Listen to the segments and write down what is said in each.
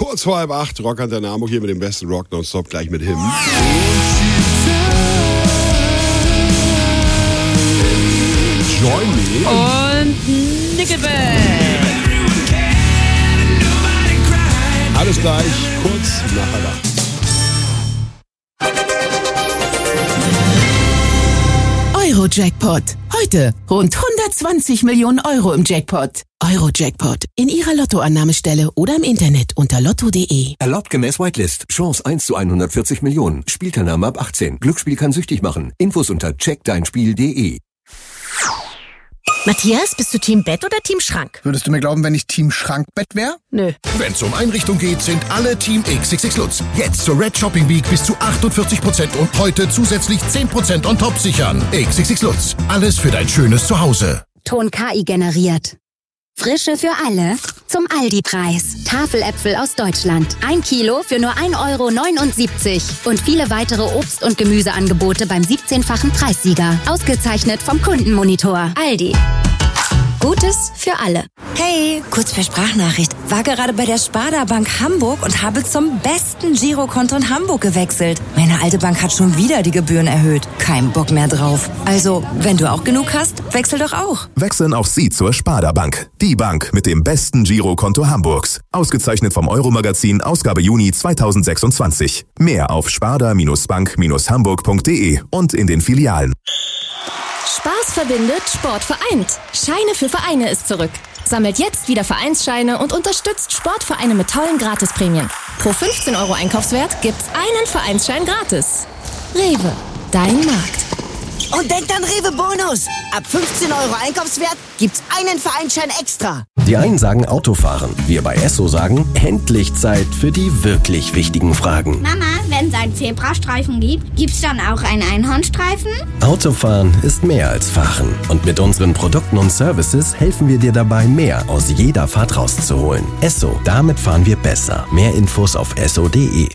Kurz vor 7:30, Rock an der Hamburg hier mit dem besten Rock nonstop, gleich mit Him. Join me. Und Nickelback. Alles gleich, kurz nach 8. Euro-Jackpot. Heute rund 120 Millionen Euro im Jackpot. Euro-Jackpot. In Ihrer Lottoannahmestelle oder im Internet unter lotto.de. Erlaubt gemäß Whitelist. Chance 1 zu 140 Millionen. Spielteilnahme ab 18. Glücksspiel kann süchtig machen. Infos unter checkdeinspiel.de. Matthias, bist du Team Bett oder Team Schrank? Würdest du mir glauben, wenn ich Team Schrankbett wäre? Nö. Wenn's um Einrichtung geht, sind alle Team XXX Lutz. Jetzt zur Red Shopping Week bis zu 48% und heute zusätzlich 10% on top sichern. XXX Lutz. Alles für dein schönes Zuhause. Ton KI generiert. Frische für alle zum Aldi-Preis. Tafeläpfel aus Deutschland. 1 Kilo für nur 1,79 € und viele weitere Obst- und Gemüseangebote beim 17-fachen Preissieger. Ausgezeichnet vom Kundenmonitor. Aldi. Gutes für alle. Hey, kurz per Sprachnachricht. War gerade bei der Sparda Bank Hamburg und habe zum besten Girokonto in Hamburg gewechselt. Meine alte Bank hat schon wieder die Gebühren erhöht. Kein Bock mehr drauf. Also, wenn du auch genug hast, wechsel doch auch. Wechseln auch Sie zur Sparda Bank. Die Bank mit dem besten Girokonto Hamburgs. Ausgezeichnet vom Euro-Magazin, Ausgabe Juni 2026. Mehr auf sparda-bank-hamburg.de und in den Filialen. Spaß verbindet, Sport vereint. Scheine für Vereine ist zurück. Sammelt jetzt wieder Vereinsscheine und unterstützt Sportvereine mit tollen Gratisprämien. Pro 15 € Einkaufswert gibt's einen Vereinsschein gratis. Rewe, dein Markt. Und denkt an Rewe Bonus. Ab 15 € Einkaufswert gibt's einen Vereinsschein extra. Die einen sagen Autofahren. Wir bei Esso sagen, endlich Zeit für die wirklich wichtigen Fragen. Mama, wenn es einen Zebrastreifen gibt, gibt's dann auch einen Einhornstreifen? Autofahren ist mehr als Fahren. Und mit unseren Produkten und Services helfen wir dir dabei, mehr aus jeder Fahrt rauszuholen. Esso, damit fahren wir besser. Mehr Infos auf esso.de.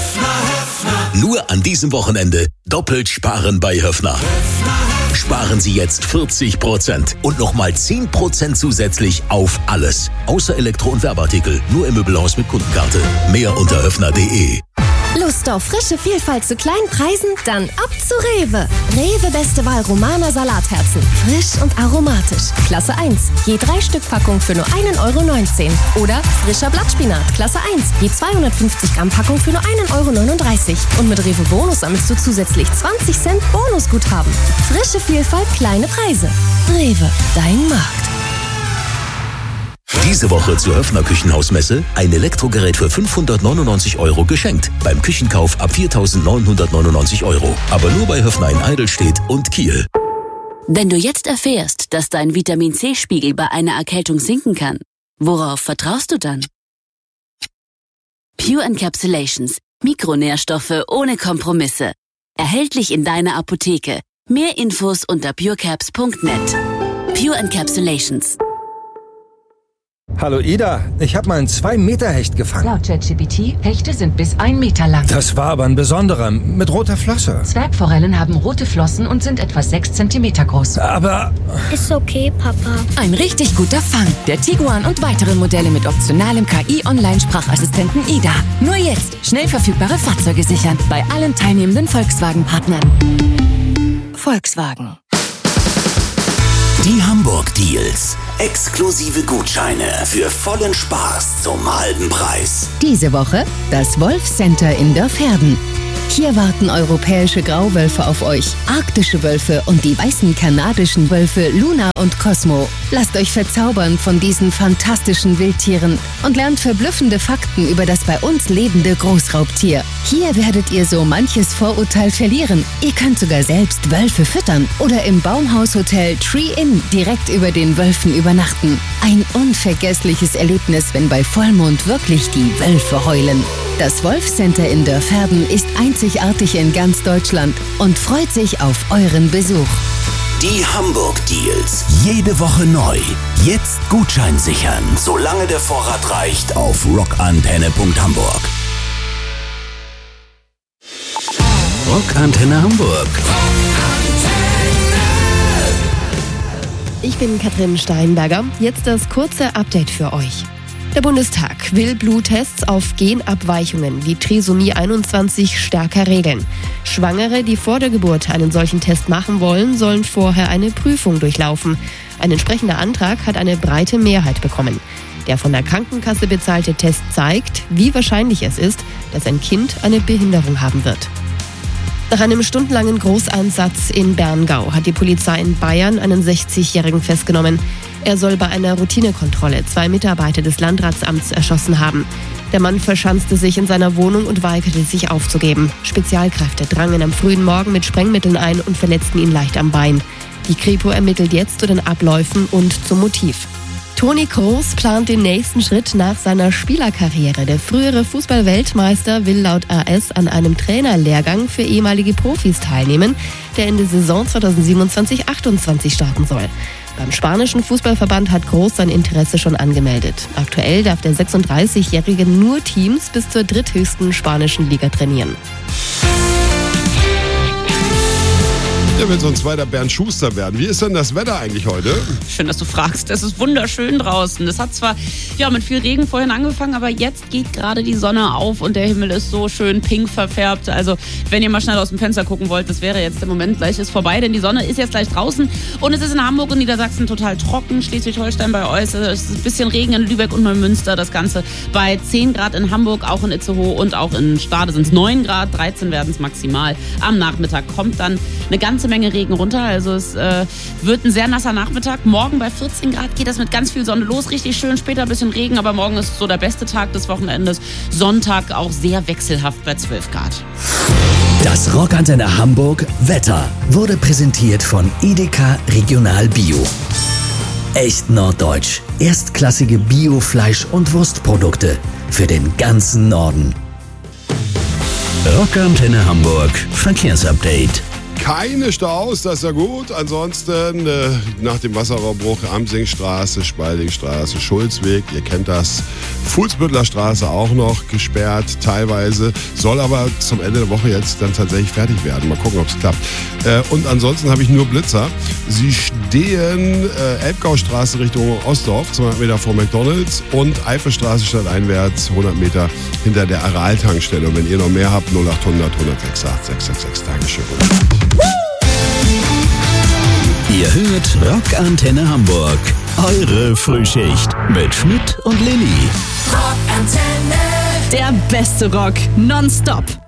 Nur an diesem Wochenende doppelt sparen bei Höffner. Sparen Sie jetzt 40% und nochmal 10% zusätzlich auf alles. Außer Elektro- und Werbeartikel. Nur im Möbelhaus mit Kundenkarte. Mehr unter höffner.de. Lust auf frische Vielfalt zu kleinen Preisen? Dann ab zu Rewe. Rewe beste Wahl Romaner Salatherzen. Frisch und aromatisch. Klasse 1. Je 3 Stück Packung für nur 1,19 € Oder frischer Blattspinat. Klasse 1. Je 250 Gramm Packung für nur 1,39 € Und mit Rewe Bonus sammelst du zusätzlich 20 Cent Bonusguthaben. Frische Vielfalt, kleine Preise. Rewe, dein Markt. Diese Woche zur Höffner Küchenhausmesse ein Elektrogerät für 599 € geschenkt. Beim Küchenkauf ab 4.999 €. Aber nur bei Höffner in Eidelstedt und Kiel. Wenn du jetzt erfährst, dass dein Vitamin-C-Spiegel bei einer Erkältung sinken kann, worauf vertraust du dann? Pure Encapsulations. Mikronährstoffe ohne Kompromisse. Erhältlich in deiner Apotheke. Mehr Infos unter purecaps.net. Pure Encapsulations. Hallo Ida, ich habe mal einen 2-Meter-Hecht gefangen. Laut ChatGPT, Hechte sind bis 1 Meter lang. Das war aber ein besonderer, mit roter Flosse. Zwergforellen haben rote Flossen und sind etwa 6 Zentimeter groß. Aber... Ist okay, Papa. Ein richtig guter Fang. Der Tiguan und weitere Modelle mit optionalem KI-Online-Sprachassistenten Ida. Nur jetzt schnell verfügbare Fahrzeuge sichern. Bei allen teilnehmenden Volkswagen-Partnern. Volkswagen. Die Hamburg Deals. Exklusive Gutscheine für vollen Spaß zum halben Preis. Diese Woche das Wolf Center in Dörferden. Hier warten europäische Grauwölfe auf euch, arktische Wölfe und die weißen kanadischen Wölfe Luna und Cosmo. Lasst euch verzaubern von diesen fantastischen Wildtieren und lernt verblüffende Fakten über das bei uns lebende Großraubtier. Hier werdet ihr so manches Vorurteil verlieren. Ihr könnt sogar selbst Wölfe füttern oder im Baumhaushotel Tree Inn direkt über den Wölfen übernachten. Ein unvergessliches Erlebnis, wenn bei Vollmond wirklich die Wölfe heulen. Das Wolf Center in Dörferden ist einzigartig in ganz Deutschland und freut sich auf euren Besuch. Die Hamburg Deals. Jede Woche neu. Jetzt Gutschein sichern, solange der Vorrat reicht, auf rockantenne.hamburg. Rockantenne Hamburg. Ich bin Katrin Steinberger. Jetzt das kurze Update für euch. Der Bundestag will Bluttests auf Genabweichungen wie Trisomie 21 stärker regeln. Schwangere, die vor der Geburt einen solchen Test machen wollen, sollen vorher eine Prüfung durchlaufen. Ein entsprechender Antrag hat eine breite Mehrheit bekommen. Der von der Krankenkasse bezahlte Test zeigt, wie wahrscheinlich es ist, dass ein Kind eine Behinderung haben wird. Nach einem stundenlangen Großeinsatz in Berngau hat die Polizei in Bayern einen 60-Jährigen festgenommen. Er soll bei einer Routinekontrolle 2 Mitarbeiter des Landratsamts erschossen haben. Der Mann verschanzte sich in seiner Wohnung und weigerte sich aufzugeben. Spezialkräfte drangen am frühen Morgen mit Sprengmitteln ein und verletzten ihn leicht am Bein. Die Kripo ermittelt jetzt zu den Abläufen und zum Motiv. Toni Kroos plant den nächsten Schritt nach seiner Spielerkarriere. Der frühere Fußball-Weltmeister will laut AS an einem Trainerlehrgang für ehemalige Profis teilnehmen, der in der Saison 2027/28 starten soll. Beim spanischen Fußballverband hat Kroos sein Interesse schon angemeldet. Aktuell darf der 36-Jährige nur Teams bis zur dritthöchsten spanischen Liga trainieren. Der will so ein zweiter Bernd Schuster werden. Wie ist denn das Wetter eigentlich heute? Schön, dass du fragst. Es ist wunderschön draußen. Es hat zwar mit viel Regen vorhin angefangen, aber jetzt geht gerade die Sonne auf und der Himmel ist so schön pink verfärbt. Also wenn ihr mal schnell aus dem Fenster gucken wollt, das wäre jetzt der Moment. Gleich ist vorbei, denn die Sonne ist jetzt gleich draußen. Und es ist in Hamburg und Niedersachsen total trocken. Schleswig-Holstein bei euch. Es ist ein bisschen Regen in Lübeck und Neumünster. Das Ganze bei 10 Grad in Hamburg, auch in Itzehoe und auch in Stade sind es 9 Grad. 13 werden es maximal. Am Nachmittag kommt dann eine ganze Menge Regen runter, also es wird ein sehr nasser Nachmittag. Morgen bei 14 Grad geht das mit ganz viel Sonne los, richtig schön, später ein bisschen Regen, aber morgen ist so der beste Tag des Wochenendes. Sonntag auch sehr wechselhaft bei 12 Grad. Das Rockantenne Hamburg Wetter wurde präsentiert von Edeka Regional Bio. Echt norddeutsch, erstklassige Bio-Fleisch- und Wurstprodukte für den ganzen Norden. Rockantenne Hamburg Verkehrsupdate. Keine Staus, das ist ja gut. Ansonsten nach dem Wasserrohrbruch Amsingstraße, Spaldingstraße, Schulzweg, ihr kennt das. Fuhlsbüttler Straße auch noch gesperrt, teilweise. Soll aber zum Ende der Woche jetzt dann tatsächlich fertig werden. Mal gucken, ob es klappt. Und ansonsten habe ich nur Blitzer. Sie stehen Elbgaustraße Richtung Ostdorf, 200 Meter vor McDonalds und Eifelstraße stadteinwärts, 100 Meter hinter der Aral-Tankstelle. Und wenn ihr noch mehr habt, 0800 106 666. Dankeschön. Ihr hört Rockantenne Hamburg. Eure Frühschicht mit Schmidt und Lilly. Rockantenne. Der beste Rock nonstop.